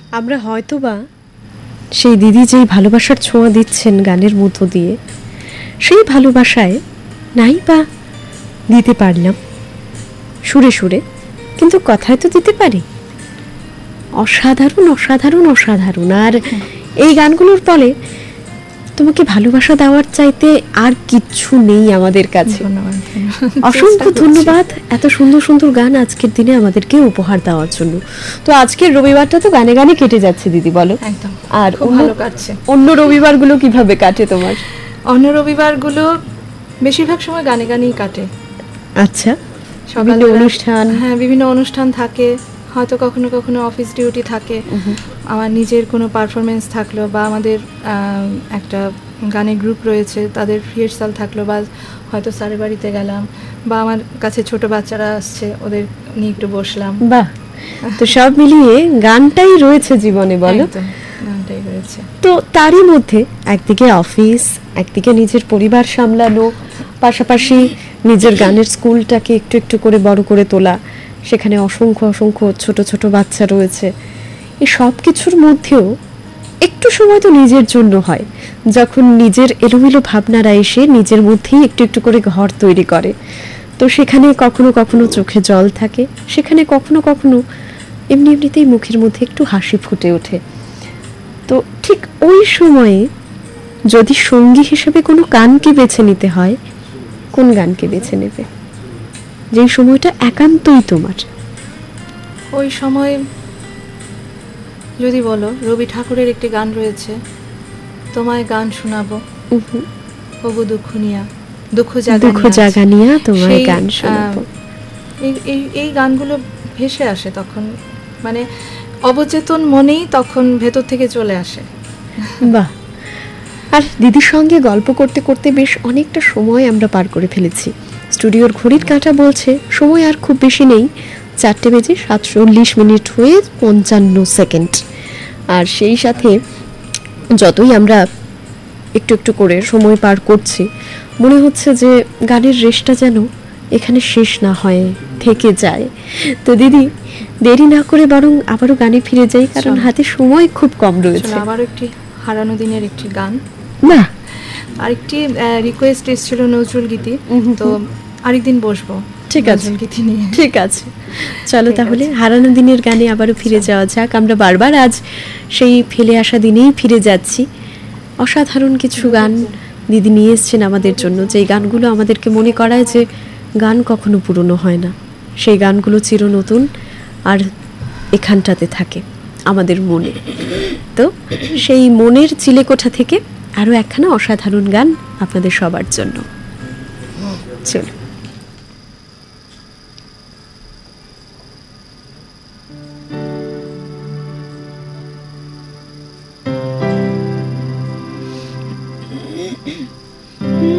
আমরা হয়তোবা সেই দিদি যেই ভালোবাসার ছোঁয়া দিচ্ছেন গানের মধ্য দিয়ে, সেই ভালোবাসায় নাই বা দিতে পারলাম সুরে সুরে, কিন্তু কথায় তো দিতে পারি। অসাধারণ অসাধারণ অসাধারণ। আর এই গানগুলোর ফলে তোমাকে ভালোবাসা দেওয়ার চাইতে আর কিচ্ছু নেই আমাদের কাছে। অসংখ্য ধন্যবাদ এত সুন্দর সুন্দর গান আজকের দিনে আমাদেরকে উপহার দেওয়ার জন্য। তো আজকের রবিবারটা তো গানে গানে কেটে যাচ্ছে দিদি, বলো। আর ভালো কাটছে। অন্য রবিবারগুলো কিভাবে কাটে তোমার? অন্য রবিবারগুলো বেশিরভাগ সময় গানে গানেই কাটে। আচ্ছা, সকালে অনুষ্ঠান? হ্যাঁ, বিভিন্ন অনুষ্ঠান থাকে, হয়তো কখনো কখনো অফিস ডিউটি থাকে, আমার নিজের কোনো পারফরমেন্স থাকলো, বা আমাদের একটা গানের গ্রুপ রয়েছে তাদের রিহার্সাল থাকলো, বা হয়তো স্যারের বাড়িতে গেলাম, বা আমার কাছে ছোট বাচ্চারা আসছে ওদের নিয়ে একটু বসলাম। বাহ, তো সব মিলিয়ে গানটাই রয়েছে জীবনে, বলো। গানটাই রয়েছে। তো তারই মধ্যে একদিকে অফিস, একদিকে নিজের পরিবার সামলানো, পাশাপাশি নিজের গানের স্কুলটাকে একটু একটু করে বড় করে তোলা, সেখানে অসংখ্য অসংখ্য ছোট ছোট বাচ্চা রয়েছে। এই সব কিছুর মধ্যেও একটু সময় তো নিজের জন্য হয়, যখন নিজের এলোমেলো ভাবনারা এসে নিজের মধ্যেই একটু একটু করে ঘর তৈরি করে। তো সেখানে কখনো কখনো চোখে জল থাকে, সেখানে কখনো কখনো এমনি এমনিতেই মুখের মধ্যে একটু হাসি ফুটে ওঠে। তো ঠিক ওই সময়ে যদি সঙ্গী হিসেবে কোনো গানকে বেছে নিতে হয়, কোন গানকে বেছে নেবে যেই সময়টা একান্তই তোমার? ওই সময় যদি বলো, রবি ঠাকুরের একটি গান রয়েছে, তোমায় গান শোনাবো ওগো দুঃখ নিয়া, দুঃখ জাগানিয়া তোমায় গান শোনাবো। এই গানগুলো ভেসে আসে তখন, মানে অবচেতন মনেই তখন ভেতর থেকে চলে আসে। বাহ। আর দিদির সঙ্গে গল্প করতে করতে বেশ অনেকটা সময় আমরা পার করে ফেলেছি। স্টুডিওর ঘড়ির কাঁটা বলছে সময় আর খুব বেশি নেই, 4:47 হয়ে 55 আর সেই সাথে যতই আমরা একটু একটু করে সময় পার করছি, মনে হচ্ছে যে গানের রেশটা যেন এখানে শেষ না হয়, থেকে যায়। তো দিদি, দেরি না করে বরং আবারও গানে ফিরে যাই, কারণ হাতে সময় খুব কম রয়েছে। আবারও একটি হারানো দিনের একটি গান, না আরেকটি রিকোয়েস্ট এসেছিল নজরুল গীতি, তো আরেকদিন বসবো। ঠিক আছে, ঠিক আছে, চলো তাহলে হারানো দিনের গানে আবারও ফিরে যাওয়া যাক। আমরা বারবার আজ সেই ফেলে আসা দিনেই ফিরে যাচ্ছি। অসাধারণ কিছু গান দিদি নিয়ে এসছেন আমাদের জন্য, যেই গানগুলো আমাদেরকে মনে করায় যে গান কখনো পুরনো হয় না, সেই গানগুলো চির নতুন আর এখানটাতে থাকে আমাদের মনে। তো সেই মনের চিলেকোঠা থেকে আরও একখানা অসাধারণ গান আপনাদের সবার জন্য। চলো।